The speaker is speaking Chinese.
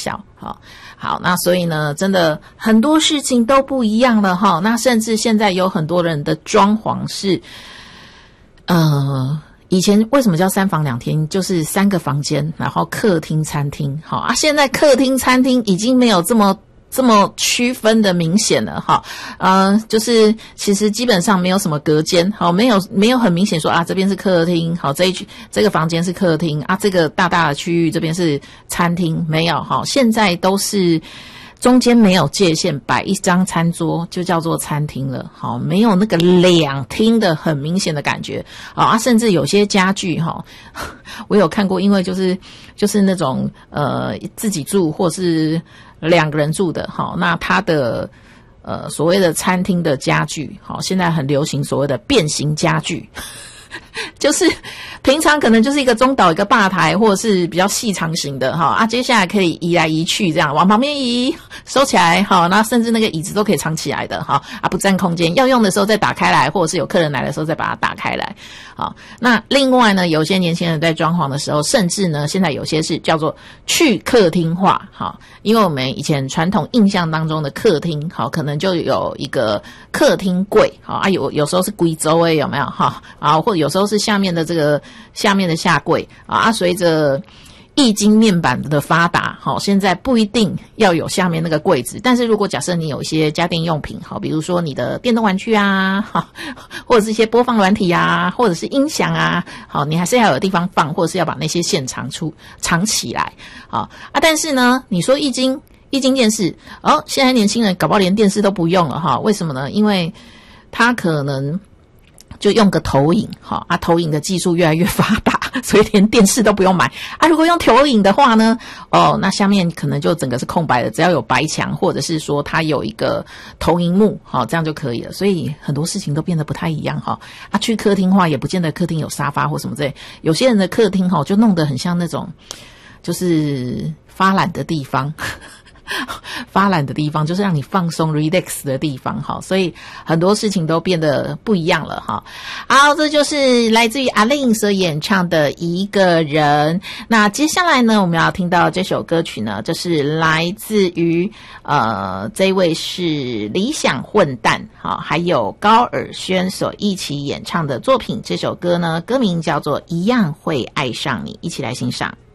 效。好，那所以呢，真的很多事情都不一样了哈。那甚至现在有很多人的装潢是，以前为什么叫3房2厅？就是3个房间，然后客厅、餐厅。好啊，现在客厅、餐厅已经没有这么区分的明显了哈。就是其实基本上没有什么隔间，好，没有很明显说啊这边是客厅，好，这个房间是客厅啊，这个大大的区域这边是餐厅，没有哈。现在都是中间没有界限，摆一张餐桌就叫做餐厅了，好，没有那个2厅的很明显的感觉啊，甚至有些家具哈，我有看过，因为就是那种自己住或是2个人住的，好，那他的所谓的餐厅的家具，好，现在很流行所谓的变形家具。就是平常可能就是一个中岛一个吧台，或者是比较细长型的哈接下来可以移来移去，这样往旁边移收起来哈，那甚至那个椅子都可以藏起来的哈不占空间，要用的时候再打开来，或者是有客人来的时候再把它打开来。好，那另外呢，有些年轻人在装潢的时候，甚至呢现在有些是叫做去客厅化哈，因为我们以前传统印象当中的客厅好，可能就有一个客厅柜好有时候是规周诶，有没有哈或者有时候是下面的这个下面的下柜随着液晶面板的发达现在不一定要有下面那个柜子，但是如果假设你有一些家电用品比如说你的电动玩具或者是一些播放软体或者是音响你还是要有地方放，或者是要把那些线藏起来但是呢你说液晶电视现在年轻人搞不好连电视都不用了为什么呢？因为他可能就用个投影投影的技术越来越发达，所以连电视都不用买如果用投影的话呢那下面可能就整个是空白的，只要有白墙或者是说它有一个投影幕这样就可以了。所以很多事情都变得不太一样去客厅化也不见得客厅有沙发或什么之类，有些人的客厅就弄得很像那种就是发懒的地方发懒的地方，就是让你放松 relax 的地方所以很多事情都变得不一样了好，这就是来自于阿令所演唱的一个人。那接下来呢，我们要听到这首歌曲呢，这是来自于这位是理想混蛋还有高尔宣所一起演唱的作品。这首歌呢，歌名叫做一样会爱上你，一起来欣赏。